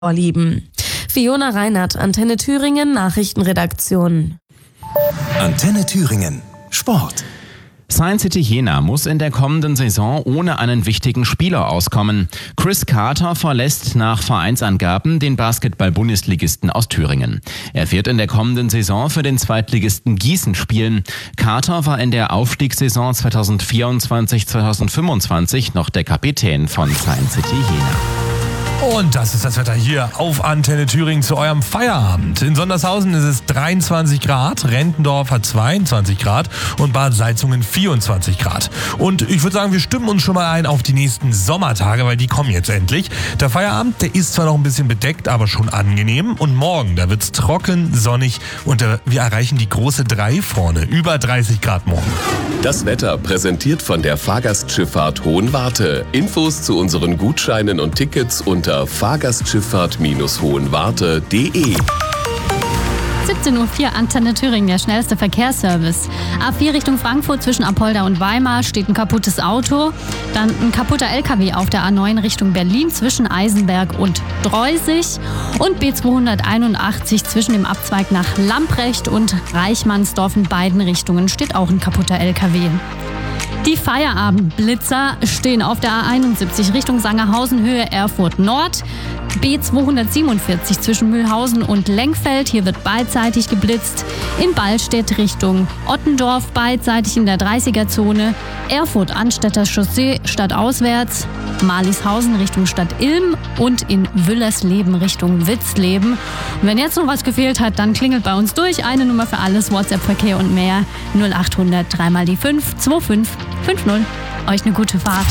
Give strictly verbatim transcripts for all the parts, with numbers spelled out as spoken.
Vorlieben. Fiona Reinhardt, Antenne Thüringen, Nachrichtenredaktion. Antenne Thüringen, Sport. Science City Jena muss in der kommenden Saison ohne einen wichtigen Spieler auskommen. Chris Carter verlässt nach Vereinsangaben den Basketball-Bundesligisten aus Thüringen. Er wird in der kommenden Saison für den Zweitligisten Gießen spielen. Carter war in der Aufstiegssaison zweitausendvierundzwanzig zweitausendfünfundzwanzig noch der Kapitän von Science City Jena. Und das ist das Wetter hier auf Antenne Thüringen zu eurem Feierabend. In Sondershausen ist es dreiundzwanzig Grad, Rentendorf hat zweiundzwanzig Grad und Bad Salzungen vierundzwanzig Grad. Und ich würde sagen, wir stimmen uns schon mal ein auf die nächsten Sommertage, weil die kommen jetzt endlich. Der Feierabend, der ist zwar noch ein bisschen bedeckt, aber schon angenehm. Und morgen, da wird's trocken, sonnig und äh, wir erreichen die große drei vorne. Über dreißig Grad morgen. Das Wetter präsentiert von der Fahrgastschifffahrt Hohenwarte. Infos zu unseren Gutscheinen und Tickets unter fahrgastschifffahrt hohenwarte punkt de. siebzehn Uhr vier, Antenne Thüringen, der schnellste Verkehrsservice. A vier Richtung Frankfurt zwischen Apolda und Weimar steht ein kaputtes Auto. Dann ein kaputter L K W auf der A neun Richtung Berlin zwischen Eisenberg und Dreusig. Und B zweihunderteinundachtzig zwischen dem Abzweig nach Lamprecht und Reichmannsdorf in beiden Richtungen steht auch ein kaputter L K W. Die Feierabendblitzer stehen auf der A einundsiebzig Richtung Sangerhausen Höhe Erfurt Nord. B zweihundertsiebenundvierzig zwischen Mühlhausen und Lenkfeld. Hier wird beidseitig geblitzt. In Ballstedt Richtung Ottendorf beidseitig in der dreißiger-Zone. Erfurt-Anstetter Chaussee stadtauswärts. Marlishausen Richtung Stadt Ilm und in Wüllersleben Richtung Witzleben. Und wenn jetzt noch was gefehlt hat, dann klingelt bei uns durch. Eine Nummer für alles, WhatsApp-Verkehr und mehr. null achthundert drei mal die fünf zwei fünf fünf null. Euch eine gute Fahrt.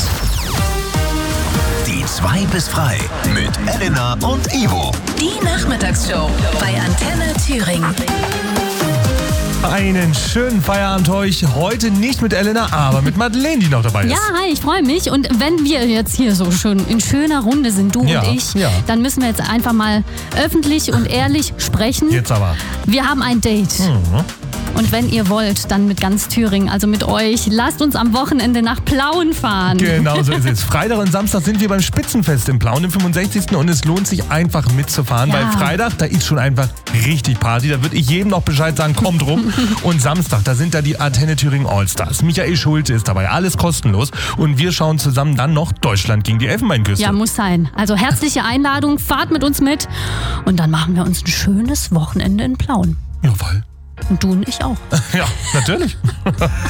Die zwei bis frei mit Elena und Ivo. Die Nachmittagsshow bei Antenne Thüringen. Einen schönen Feierabend euch. Heute nicht mit Elena, aber mit Madeleine, die noch dabei ist. Ja, hi, ich freue mich. Und wenn wir jetzt hier so schön in schöner Runde sind, du Ja, und ich, ja. dann müssen wir jetzt einfach mal öffentlich und ehrlich sprechen. Jetzt aber. Wir haben ein Date. Mhm. Und wenn ihr wollt, dann mit ganz Thüringen, also mit euch. Lasst uns am Wochenende nach Plauen fahren. Genau so ist es. Freitag und Samstag sind wir beim Spitzenfest in Plauen, im fünfundsechzigsten und es lohnt sich einfach mitzufahren, Ja. weil Freitag, da ist schon einfach richtig Party. Da würde ich jedem noch Bescheid sagen, kommt rum. Und Samstag, da sind da die Antenne Thüringen Allstars. Michael Schulte ist dabei, alles kostenlos. Und wir schauen zusammen dann noch Deutschland gegen die Elfenbeinküste. Ja, muss sein. Also herzliche Einladung, fahrt mit uns mit. Und dann machen wir uns ein schönes Wochenende in Plauen. Jawohl. Und du und ich auch. Ja, natürlich.